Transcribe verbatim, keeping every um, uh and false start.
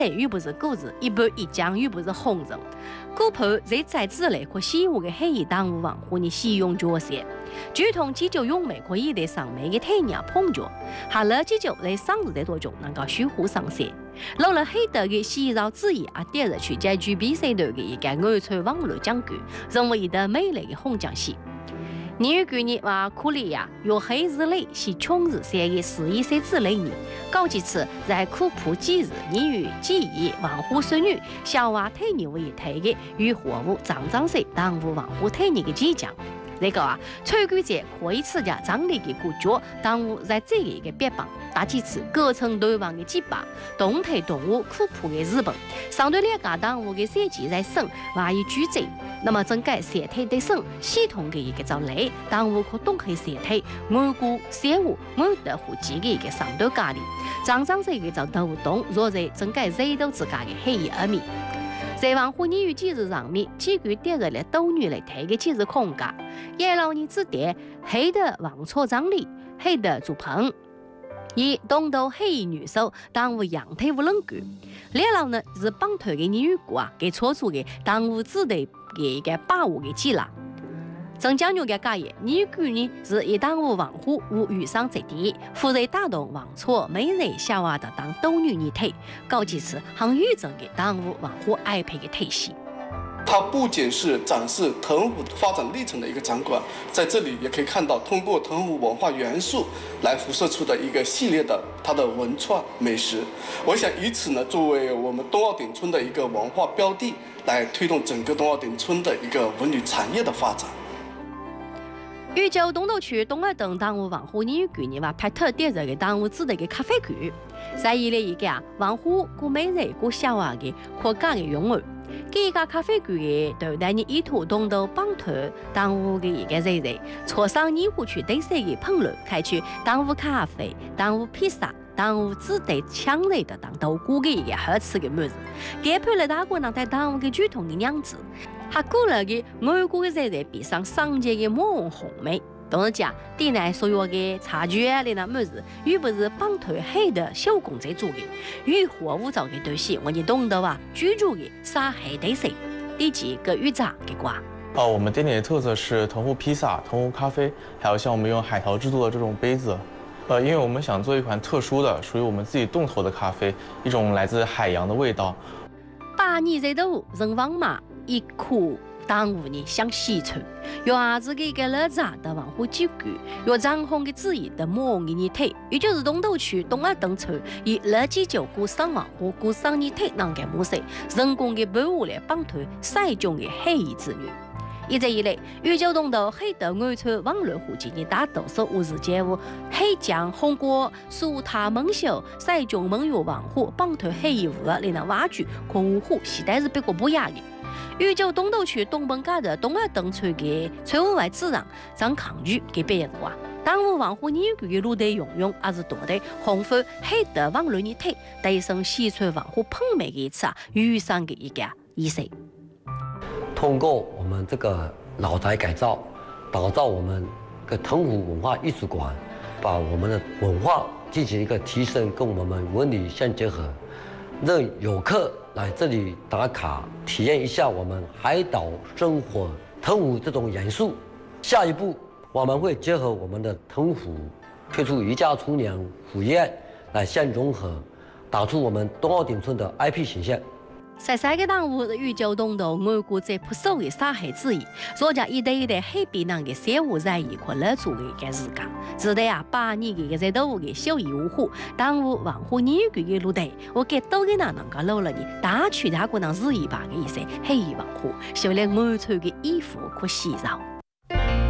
又不是故事，一半一讲又不是红人。古盘在在之内可喜欢的黑衣当物文化的使用角色，就同祈求用美可以在上面的太阳碰着，下了祈求在上日的当中能够舒服上色。老了黑的的洗澡之意啊，点入去在举比赛头的一个安全网络讲究，成为一道美丽的红浆戏。你如你话可里呀，有黑日内是穷日三个十一岁之内呢，搞几次在苦铺几日，你与记忆文化孙女小娃退你为退的与货物长长岁当物文化退你的即将。这个啊，参观者可以参加张力的国家，当物在这个一个别榜打几次各层对望的几把动态动物科普的日本，相对两家当物的设计在省还有举证。那么整个社体对省系统的一个造类，当物可动开社体安固生物安德和几个一个上头家里，长长岁的造斗动，若在整个热斗之间的黑夜而面。在文化年与节日上面，几个点入了斗女来推的节日空间，也老年之点黑的王错张力，黑的做棚，以东斗黑衣女手当物阳腿无能够。两老呢是绑腿的女股啊，给搓出的当物子的给一个把握的技能。正讲究的家业，女股呢是一当物文化无遇上这地，负责打动王错美人小娃的当斗女女腿，搞几次很预正的当物文化爱培的体系。 它不仅是展示藤壶发展历程的一个展馆，在这里也可以看到通过藤壶文化元素来辐射出的一个系列的它的文创美食。我想以此呢作为我们东澳顶村的一个文化标的，来推动整个东澳顶村的一个文旅产业的发展。 豫州东头区东二等当物文化年馆呢话拍特点这个当物指的个咖啡馆，在伊类一个啊文化古美人古小娃的可家的用语。这一家咖啡馆的头代呢，意图东头帮头当物的一个人人，坐上泥湖区对谁的喷炉，开出当物咖啡、当物披萨、当物自带强烈的当豆鼓的一个好吃的么子。这配了大国人在当物的传统的样子，还鼓了个外国的人人比上上届的抹红红梅。同时讲，店内所有的茶具啊，那那么子，又不是帮头黑的手工在做的，与货物做的东西，我们懂得哇，居住的啥黑对谁，以及个预炸给瓜。 哦，我们店里的特色是藤壶披萨、藤壶咖啡，还有像我们用海淘制作的这种杯子。呃，因为我们想做一款特殊的、属于我们自己洞头的咖啡，一种来自海洋的味道。 八年在头人王嘛，一颗。当物呢向西传，有儿子的一个老早的文化机构，有长虹的旨意的抹红的泥腿，也就是东头区东二等村以二几九古商文化古商泥腿能个模式，人工的保护来帮助晒种的黑衣子女。一直以来，豫州东头黑的安全网络户籍的大多数无日街务黑酱红果苏塔蒙秀晒种蒙有文化帮助黑衣物来能挖掘可无户，时代是别个不一样的。豫州东头区东本街的东二等村的村务外自然张抗拒给别人话，当我文化年馆的路的用用，还是多的红粉黑的网络泥腿，带上西村文化碰美的一次啊，遇上的一个意思。 通过我们这个老宅改造，打造我们个藤壶文化艺术馆，把我们的文化进行一个提升，跟我们文旅相结合，让游客来这里打卡，体验一下我们海岛生活藤壶这种元素。下一步我们会结合我们的藤壶，推出渔家厨娘壶宴来相融合，打出我们东澳顶村的 I P 形象。 在三个当物豫州东头外国在不少的沙海之意，所讲一代一代海边人的生活在一块乐做的一个时间，值得啊八年的在头的小义五虎，当物文化年馆的路台，我给多个人能够留了你，大区大国人日一把的一些黑衣文化，修炼安全的衣服和洗澡。